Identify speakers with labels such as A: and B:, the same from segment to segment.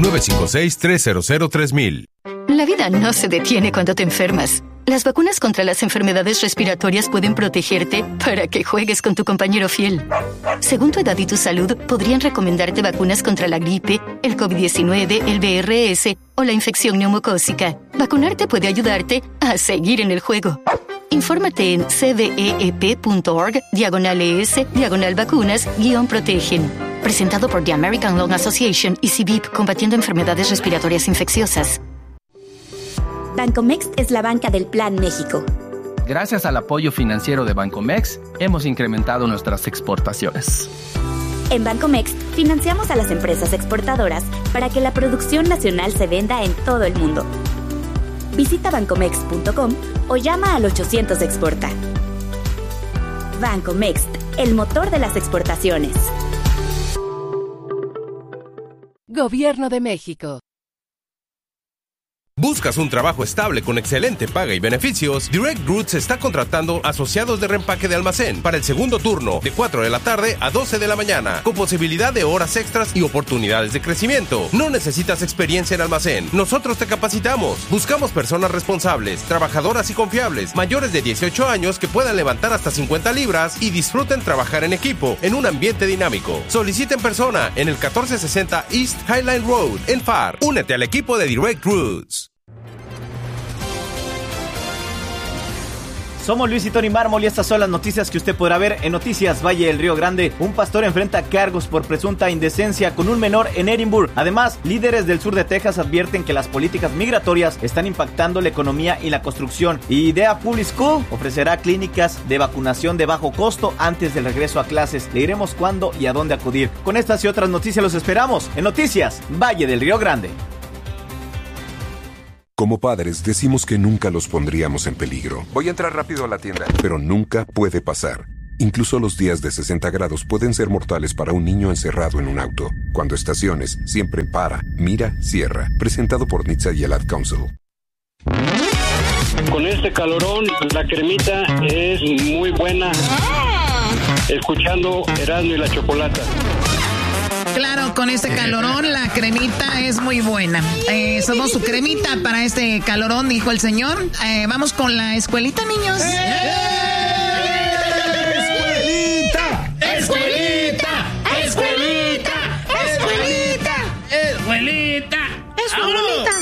A: 956-300-3000.
B: La vida no se detiene cuando te enfermas. Las vacunas contra las enfermedades respiratorias pueden protegerte para que juegues con tu compañero fiel. Según tu edad y tu salud, podrían recomendarte vacunas contra la gripe, el COVID-19, el VRS o la infección neumocócica. Vacunarte puede ayudarte a seguir en el juego. Infórmate en cveep.org/ES/vacunas-protegen. Presentado por The American Lung Association y CVIP, combatiendo enfermedades respiratorias infecciosas.
C: Bancomext es la banca del Plan México.
D: Gracias al apoyo financiero de Bancomext, hemos incrementado nuestras exportaciones.
C: En Bancomext, financiamos a las empresas exportadoras para que la producción nacional se venda en todo el mundo. Visita bancomext.com o llama al 800 Exporta. Bancomext, el motor de las exportaciones.
E: Gobierno de México.
A: ¿Buscas un trabajo estable con excelente paga y beneficios? Direct Roots está contratando asociados de reempaque de almacén para el segundo turno, de 4 de la tarde a 12 de la mañana, con posibilidad de horas extras y oportunidades de crecimiento. No necesitas experiencia en almacén. Nosotros te capacitamos. Buscamos personas responsables, trabajadoras y confiables, mayores de 18 años que puedan levantar hasta 50 libras y disfruten trabajar en equipo, en un ambiente dinámico. Solicita en persona en el 1460 East Highline Road, en FAR. Únete al equipo de Direct Roots.
F: Somos Luis y Tony Mármol y estas son las noticias que usted podrá ver en Noticias Valle del Río Grande. Un pastor enfrenta cargos por presunta indecencia con un menor en Edinburgh. Además, líderes del sur de Texas advierten que las políticas migratorias están impactando la economía y la construcción. Y Idea Public School ofrecerá clínicas de vacunación de bajo costo antes del regreso a clases. Le diremos cuándo y a dónde acudir. Con estas y otras noticias los esperamos en Noticias Valle del Río Grande.
G: Como padres decimos que nunca los pondríamos en peligro. Voy a entrar rápido a la tienda. Pero nunca puede pasar. Incluso los días de 60 grados pueden ser mortales para un niño encerrado en un auto. Cuando estaciones, siempre para, mira, cierra. Presentado por NHTSA y el Ad Council.
H: Con este calorón, la cremita es muy buena. Escuchando Erasmo y la Chocolata.
I: Claro, con este calorón la cremita es muy buena. Somos su cremita para este calorón, dijo el señor. Vamos con la escuelita, niños.
J: ¡Escuelita! ¡Escuelita! ¡Escuelita! ¡Escuelita! ¡Escuelita! ¡Escuelita!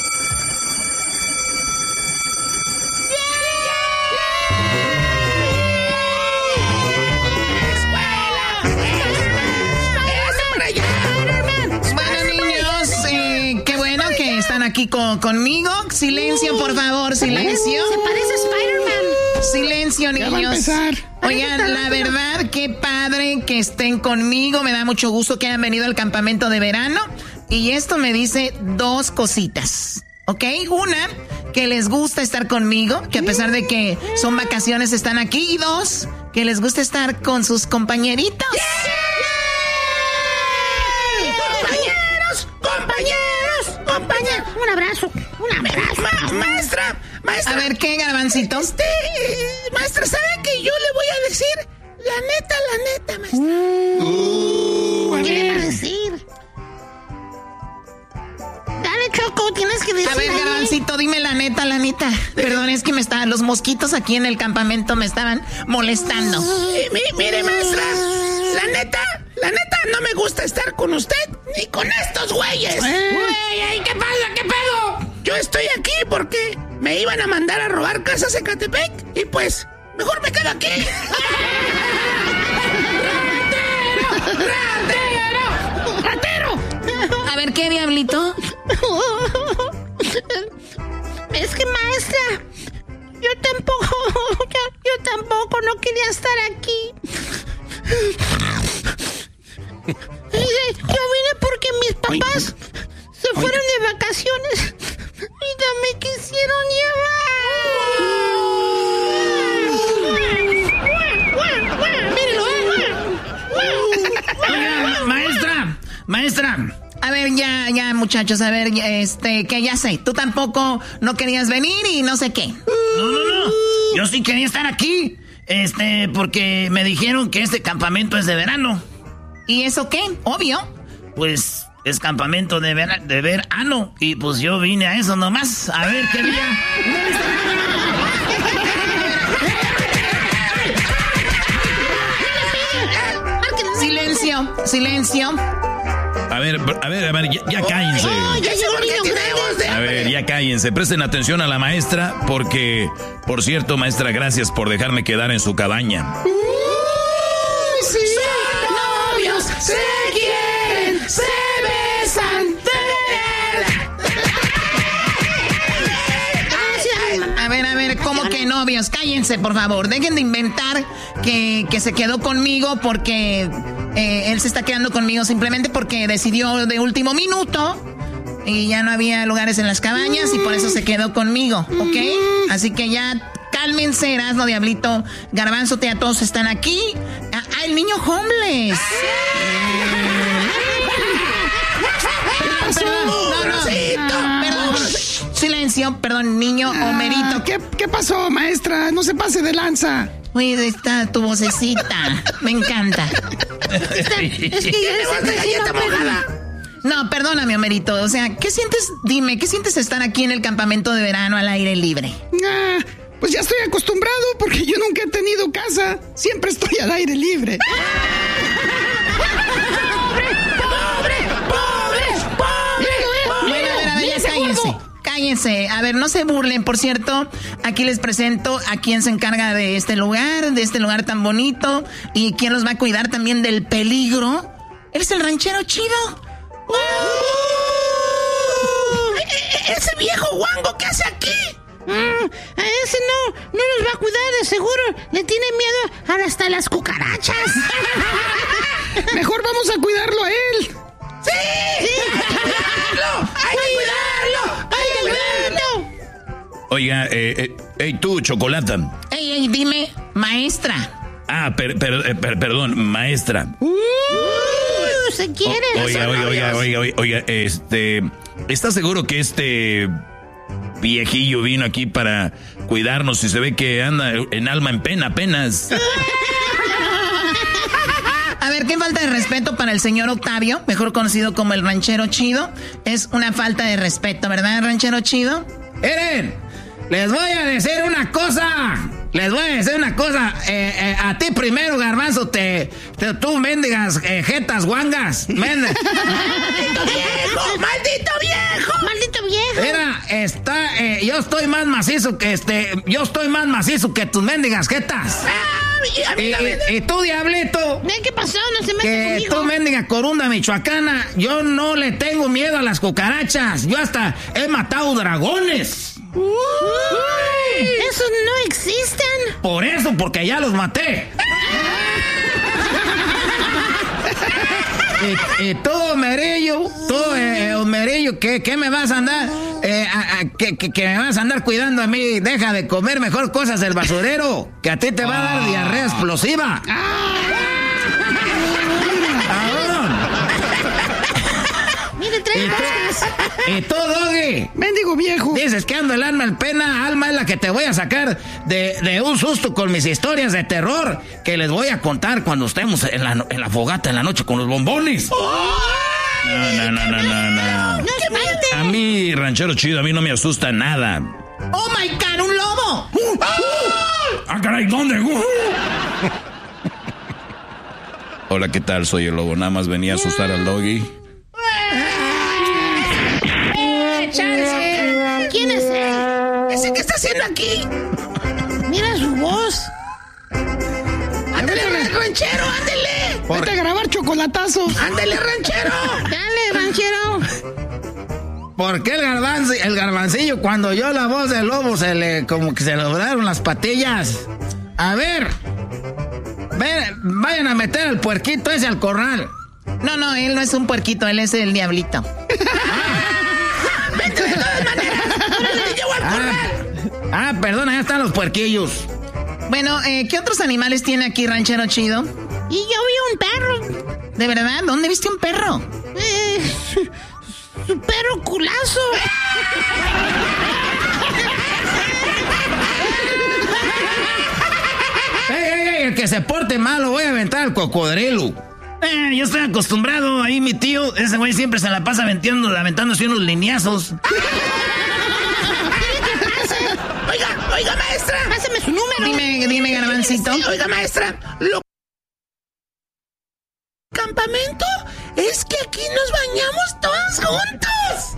I: Aquí conmigo. Silencio, por favor, silencio.
J: Se parece a Spider-Man.
I: Silencio, niños. Oigan, la verdad, qué padre que estén conmigo. Me da mucho gusto que hayan venido al campamento de verano. Y esto me dice dos cositas, ¿ok? Una, que les gusta estar conmigo, que a pesar de que son vacaciones están aquí. Y dos, que les gusta estar con sus compañeritos.
J: Compañera, un abrazo. Maestra.
I: A ver, ¿qué, Garbancito?
J: Maestra, ¿sabe que yo le voy a decir la neta, maestra? ¿Qué le va a decir? Dale, Choco, tienes que decir.
I: A ver, Garbancito, dime la neta. Perdón, es que los mosquitos aquí en el campamento me estaban molestando.
J: Mire, maestra, la neta, no me gusta estar con usted ni con estos güeyes. Güey, ¿qué pasa? ¿Qué pedo? Yo estoy aquí porque me iban a mandar a robar casas en Ecatepec y pues, mejor me quedo aquí. ¡Ratero!
I: A ver, ¿qué, diablito?
J: Es que, maestra, yo tampoco no quería estar aquí. Yo vine porque mis papás se fueron de vacaciones y no me quisieron llevar.
I: Oiga, maestra. A ver, ya, muchachos, a ver, que ya sé, tú tampoco no querías venir y no sé qué.
K: No, yo sí quería estar aquí, porque me dijeron que este campamento es de verano.
I: ¿Y eso qué? Obvio.
K: Pues es campamento de verano. Y pues yo vine a eso nomás, a ver qué día.
I: Silencio.
L: A ver, ya cállense.
J: Ya llegó el niño grande.
L: A ver, ya cállense. Presten atención a la maestra porque, por cierto, maestra, gracias por dejarme quedar en su cabaña.
J: Sí. Son novios, se quieren, se besan.
I: A ver, ¿cómo que novios? Cállense, por favor. Dejen de inventar que se quedó conmigo porque él se está quedando conmigo simplemente porque decidió de último minuto y ya no había lugares en las cabañas y por eso se quedó conmigo, ¿ok? Así que ya cálmense, Erasmo, Diablito, Garbanzo, ya todos están aquí. El niño homeless. Perdón. Silencio, perdón, niño Homerito.
J: ¿Qué pasó, maestra? No se pase de lanza.
I: Oye, está tu vocecita. Me encanta. Es que ya está mojada. No, perdóname, Homerito. O sea, ¿qué sientes? Dime, ¿qué sientes estar aquí en el campamento de verano al aire libre?
J: Pues ya estoy acostumbrado porque yo nunca he tenido casa. Siempre estoy al aire libre.
I: Cállense. A ver, no se burlen. Por cierto, aquí les presento a quien se encarga de este lugar tan bonito y quien los va a cuidar también del peligro. Eres el ranchero chido.
J: Ese viejo guango, ¿qué hace aquí? A ese no nos va a cuidar, de seguro. Le tiene miedo hasta las cucarachas. Mejor vamos a cuidarlo a él. ¡Sí! ¡Hay que cuidarlo!
L: Oiga, tú, Chocolata.
I: Ey, dime, maestra.
L: Perdón, maestra.
J: Se quiere.
L: Oiga, ¿está seguro que este viejillo vino aquí para cuidarnos y se ve que anda en alma en pena apenas?
I: A ver, qué falta de respeto para el señor Octavio, mejor conocido como el ranchero chido. Es una falta de respeto, ¿verdad, ranchero chido?
K: Miren, les voy a decir una cosa. A ti primero, Garbanzo, tú mendigas jetas guangas.
J: ¡Maldito viejo!
K: Mira, yo estoy más macizo que tus mendigas jetas. Y tú, Diablito.
J: ¿Qué pasó? No se mete conmigo.
K: Tú, mendiga corunda michoacana, yo no le tengo miedo a las cucarachas. Yo hasta he matado dragones.
J: Esos no existen.
K: Por eso, porque ya los maté. Y tú, Homerillo, ¿qué me vas a andar? Que me vas a andar cuidando a mí. Deja de comer mejor cosas del basurero, que a ti te va a dar diarrea explosiva.
J: Mire, trae cosas.
K: Y tú, Doggy.
J: Mendigo viejo.
K: Dices que ando el alma en pena. Alma es la que te voy a sacar de un susto con mis historias de terror que les voy a contar cuando estemos en la fogata en la noche con los bombones. No. A mí, ranchero chido, a mí no me asusta nada.
I: ¡Oh, my God! ¡Un lobo!
L: Caray, ¿dónde? Hola, ¿qué tal? Soy el lobo. Nada más venía a asustar al Doggy.
J: Charles, ¿quién es él? ¿Ese qué está haciendo aquí? Mira su voz. ¡Ándale, ranchero, ándale!
K: Vete a grabar chocolatazo.
J: ¡Ándale, ranchero! ¡Dale, ranchero!
K: ¿Por qué el garbancillo, cuando oyó la voz del lobo, como que se le doblaron las patillas? A ver, vayan a meter al puerquito ese al corral.
I: No, él no es un puerquito, él es el diablito.
J: ¡Vete de todas maneras! ¡Ahora le llevo al corral!
K: Perdona, ya están los puerquillos.
I: Bueno, ¿qué otros animales tiene aquí, ranchero chido?
J: Y yo vi un perro.
I: ¿De verdad? ¿Dónde viste un perro?
J: Su perro culazo.
K: ¡Ey! El que se porte mal lo voy a aventar al cocodrilo. Yo estoy acostumbrado. Ahí mi tío, ese güey siempre se la pasa aventándose unos lineazos.
J: Oiga, maestra.
I: Pásame su número. Dime, Garbancito.
J: Sí, oiga, maestra. Campamento es que aquí nos bañamos todos juntos.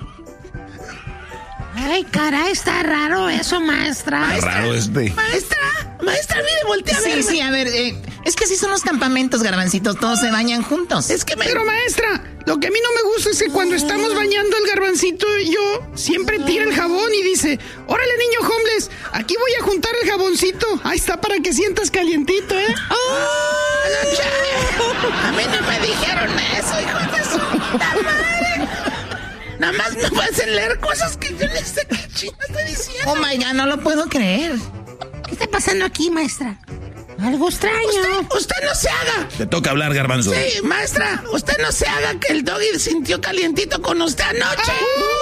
I: Ay, caray, está raro eso, maestra.
L: Raro
J: Maestra, mire, voltea a verme.
I: Sí, a ver, es que así son los campamentos, Garbancito, todos se bañan juntos.
J: Pero maestra, lo que a mí no me gusta es que cuando estamos bañando el Garbancito y yo, siempre tira el jabón y dice, órale niño homeless, aquí voy a juntar el jaboncito. Ahí está para que sientas calientito, A mí no me dijeron eso, hijo de su puta madre. Nada más me hacen leer cosas que yo no sé qué chino estoy diciendo.
I: Oh my God, no lo puedo creer.
J: ¿Qué está pasando aquí, maestra? Algo extraño. Usted no se haga.
L: Te toca hablar, Garbanzo.
J: Sí, maestra, usted no se haga que el doggy sintió calientito con usted anoche.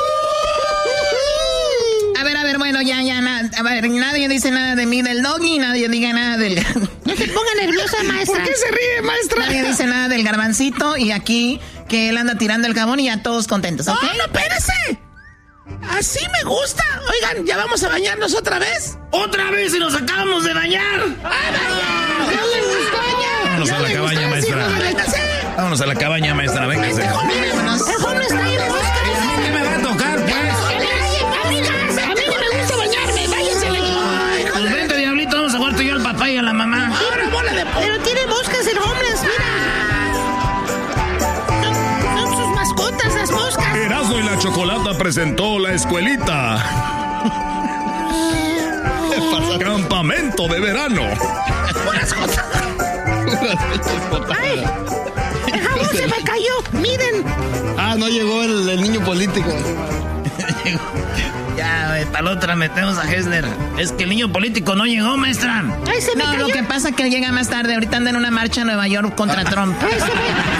I: A ver, bueno, ya, a ver, nadie dice nada de mí del doggy, nadie diga nada del...
J: No se ponga nerviosa, maestra. ¿Por qué se ríe, maestra?
I: Nadie dice nada del Garbancito y aquí que él anda tirando el jabón y ya todos contentos, ¿ok?
J: No, espérese. Así me gusta. Oigan, ¿ya vamos a bañarnos otra vez?
K: ¡Otra vez y nos acabamos de bañar!
L: Vámonos a la cabaña, maestra. Vámonos a la cabaña, maestra. Véngase.
J: El joven está ahí.
K: ¿Qué me va a tocar, pues?
J: A mí no me gusta bañarme. Váyanse.
K: Pues vente, diablito, vamos a jugar tú y yo al papá y a la mamá.
J: Ahora bola de... Pero tiene moscas el homeless, mira. Son sus mascotas, las moscas.
L: Erasmo y la Chocolata presentó La Escuelita. Campamento de verano.
J: Buenas cosas. ¡Ay! ¡El jabón se me cayó! ¡Miren!
M: No llegó el niño político.
K: Ya, para la otra metemos a Hessler. Es que el niño político no llegó, maestra.
I: Ay, se me cayó. Lo que pasa es que él llega más tarde. Ahorita anda en una marcha en Nueva York contra Trump.
J: Ay,